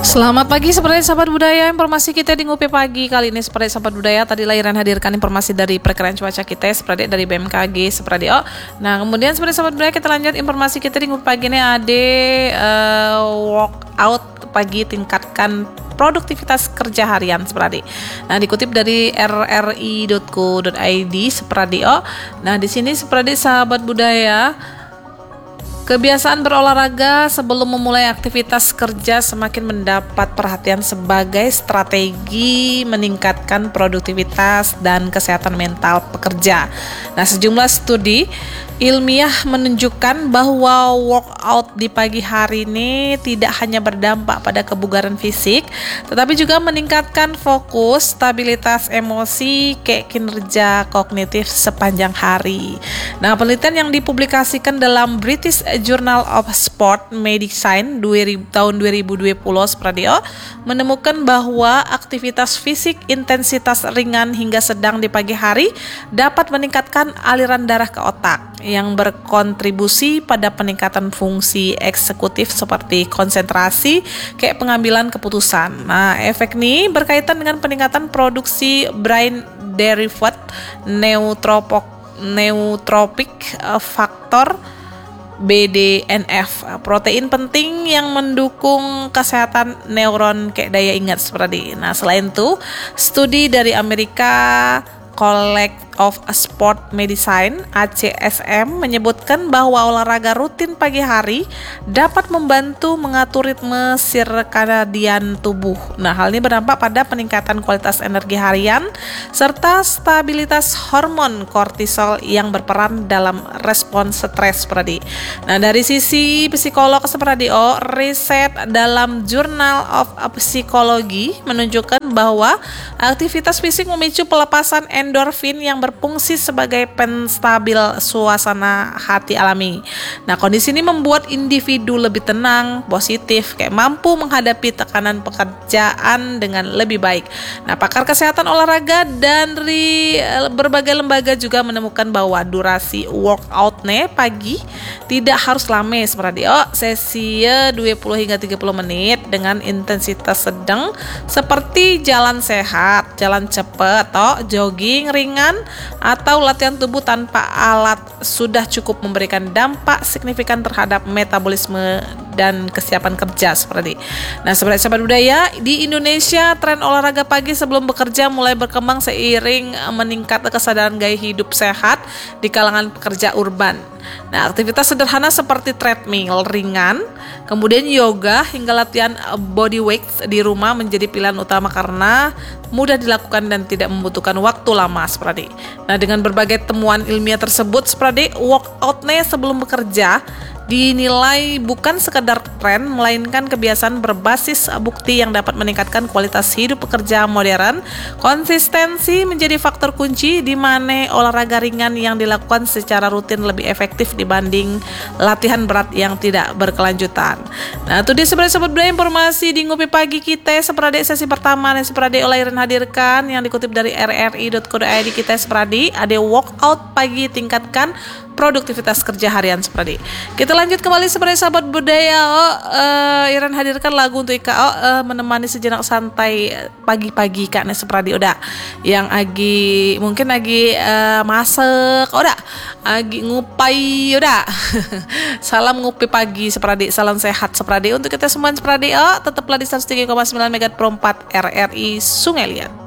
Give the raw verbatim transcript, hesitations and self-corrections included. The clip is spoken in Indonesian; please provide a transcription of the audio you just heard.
Selamat pagi seperti sahabat budaya, informasi kita di Ngopi Pagi kali ini seperti sahabat budaya tadi lahiran hadirkan informasi dari perkiraan cuaca kita seperti dari B M K G seperti oh. Nah kemudian seperti sahabat budaya kita lanjut informasi kita di Ngopi Pagi ini ada uh, workout pagi tingkatkan produktivitas kerja harian seperti. Nah dikutip dari r r i dot co dot i d seperti oh. Nah di sini seperti sahabat budaya, kebiasaan berolahraga sebelum memulai aktivitas kerja semakin mendapat perhatian sebagai strategi meningkatkan produktivitas dan kesehatan mental pekerja. Nah, sejumlah studi ilmiah menunjukkan bahwa workout di pagi hari ini tidak hanya berdampak pada kebugaran fisik, tetapi juga meningkatkan fokus, stabilitas emosi, kayak kinerja kognitif sepanjang hari. Nah, penelitian yang dipublikasikan dalam British Journal of Sport Medicine tahun dua ribu dua puluh Spradio menemukan bahwa aktivitas fisik intensitas ringan hingga sedang di pagi hari dapat meningkatkan aliran darah ke otak yang berkontribusi pada peningkatan fungsi eksekutif seperti konsentrasi, kayak pengambilan keputusan. Nah, efek ini berkaitan dengan peningkatan produksi brain derived neutropok neutropik faktor B D N F, protein penting yang mendukung kesehatan neuron kayak daya ingat seperti. Nah, selain itu, studi dari Amerika College of Sport Medicine A C S M menyebutkan bahwa olahraga rutin pagi hari dapat membantu mengatur ritme sirkadian tubuh. Nah, hal ini berdampak pada peningkatan kualitas energi harian serta stabilitas hormon kortisol yang berperan dalam respons stres seperti. Nah, dari sisi psikolog seperti oh, riset dalam Journal of Psychology menunjukkan bahwa aktivitas fisik memicu pelepasan endorfin yang berfungsi sebagai penstabil suasana hati alami. Nah, kondisi ini membuat individu lebih tenang, positif, kayak mampu menghadapi tekanan pekerjaan dengan lebih baik. Nah, pakar kesehatan olahraga dan dari berbagai lembaga juga menemukan bahwa durasi workoutnya pagi tidak harus lama seperti oh, sesi dua puluh hingga tiga puluh menit dengan intensitas sedang seperti jalan sehat, jalan cepat atau jogging ringan atau latihan tubuh tanpa alat sudah cukup memberikan dampak signifikan terhadap metabolisme dan kesiapan kerja seperti. Nah, seperti sahabat budaya, di Indonesia tren olahraga pagi sebelum bekerja mulai berkembang seiring meningkat kesadaran gaya hidup sehat di kalangan pekerja urban. Nah, aktivitas sederhana seperti treadmill ringan, kemudian yoga hingga latihan body weight di rumah menjadi pilihan utama karena mudah dilakukan dan tidak membutuhkan waktu lama seperti. Nah, dengan berbagai temuan ilmiah tersebut seperti workoutnya sebelum bekerja dinilai bukan sekedar tren, melainkan kebiasaan berbasis bukti yang dapat meningkatkan kualitas hidup pekerja modern. Konsistensi menjadi faktor kunci di mana olahraga ringan yang dilakukan secara rutin lebih efektif dibanding latihan berat yang tidak berkelanjutan. Nah, itu dia sebenarnya sobat budaya informasi di Ngopi Pagi kita seperti sesi pertama yang seperti olahiran hadirkan yang dikutip dari r r i dot co dot i d kita seperti ada workout pagi tingkatkan produktivitas kerja harian seperti. Kita lanjut kembali seperti sahabat budaya oh, uh, Iran hadirkan lagu untuk Ika oh, uh, menemani sejenak santai pagi-pagi Kak seperti udah yang lagi mungkin lagi uh, masak udah lagi ngupai udah salam ngopi pagi seperti salam sehat seperti untuk kita semua seperti oh, tetaplah di seratus tiga koma sembilan megahertz per empat R R I Sungai Liat.